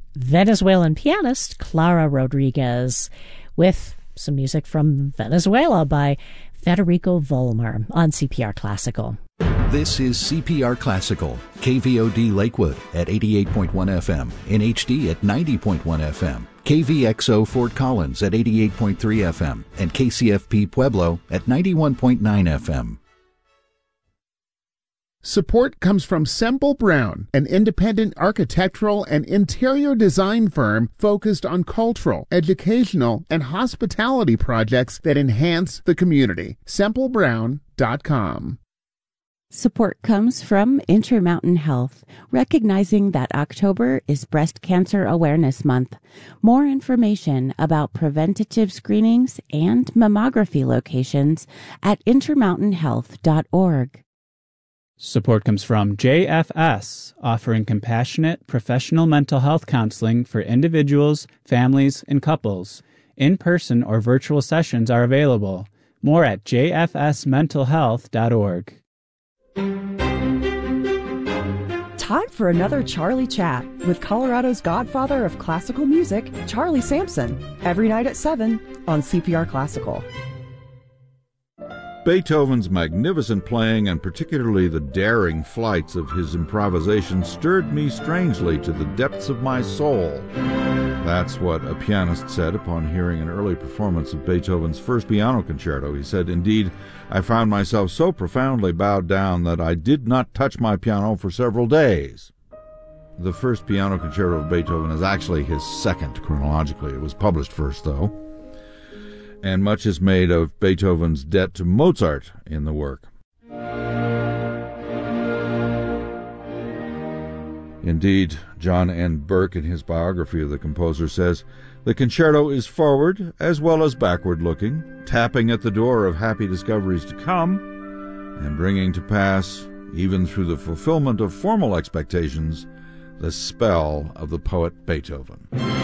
Venezuelan pianist Clara Rodriguez, with some music from Venezuela by Federico Volmer on CPR Classical. This is CPR Classical, KVOD Lakewood at 88.1 FM, in HD at 90.1 FM, KVXO Fort Collins at 88.3 FM, and KCFP Pueblo at 91.9 FM. Support comes from Semple Brown, an independent architectural and interior design firm focused on cultural, educational, and hospitality projects that enhance the community. SempleBrown.com. Support comes from Intermountain Health, recognizing that October is Breast Cancer Awareness Month. More information about preventative screenings and mammography locations at intermountainhealth.org. Support comes from JFS, offering compassionate, professional mental health counseling for individuals, families, and couples. In-person or virtual sessions are available. More at jfsmentalhealth.org. Time for another Charlie Chat with Colorado's godfather of classical music, Charlie Sampson, every night at 7 on CPR Classical. Beethoven's magnificent playing and particularly the daring flights of his improvisation stirred me strangely to the depths of my soul. That's what a pianist said upon hearing an early performance of Beethoven's first piano concerto. He said, "Indeed, I found myself so profoundly bowed down that I did not touch my piano for several days." The first piano concerto of Beethoven is actually his second chronologically. It was published first, though. And much is made of Beethoven's debt to Mozart in the work. Indeed, John N. Burke, in his biography of the composer, says, "The concerto is forward as well as backward-looking, tapping at the door of happy discoveries to come, and bringing to pass, even through the fulfillment of formal expectations, the spell of the poet Beethoven."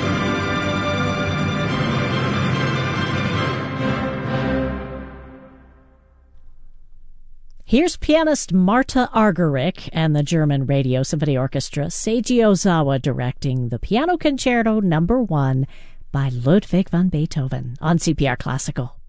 Here's pianist Marta Argerich and the German Radio Symphony Orchestra Seiji Ozawa directing the Piano Concerto No. 1 by Ludwig van Beethoven on CPR Classical.